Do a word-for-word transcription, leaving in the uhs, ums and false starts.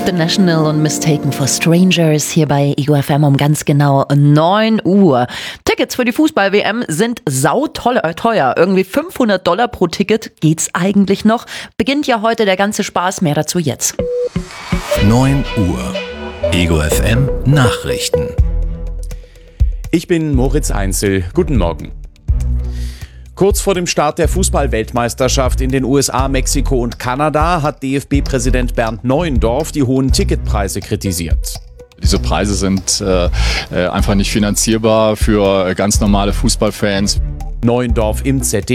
The National und Mistaken for Strangers hier bei Ego F M um ganz genau neun Uhr. Tickets für die Fußball-W M sind sauteuer. Irgendwie fünfhundert Dollar pro Ticket. Geht's eigentlich noch? Beginnt ja heute der ganze Spaß. Mehr dazu jetzt. neun Uhr. Ego F M Nachrichten. Ich bin Moritz Einzel. Guten Morgen. Kurz vor dem Start der Fußball-Weltmeisterschaft in den U S A, Mexiko und Kanada hat D F B-Präsident Bernd Neuendorf die hohen Ticketpreise kritisiert. Diese Preise sind äh, einfach nicht finanzierbar für ganz normale Fußballfans. Neuendorf im Z D F.